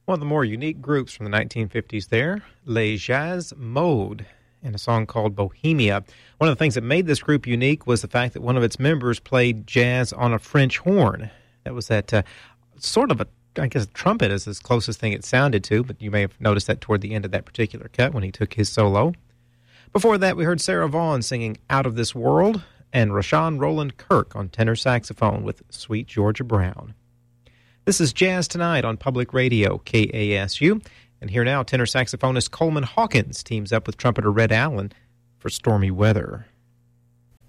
One of the more unique groups from the 1950s there, Les Jazz Mode, and a song called Bohemia. One of the things that made this group unique was the fact that one of its members played jazz on a French horn. That was that sort of I guess trumpet is the closest thing it sounded to, but you may have noticed that toward the end of that particular cut when he took his solo. Before that, we heard Sarah Vaughan singing Out of This World, and Rashawn Roland Kirk on tenor saxophone with Sweet Georgia Brown. This is Jazz Tonight on Public Radio, KASU. And here now, tenor saxophonist Coleman Hawkins teams up with trumpeter Red Allen for Stormy Weather.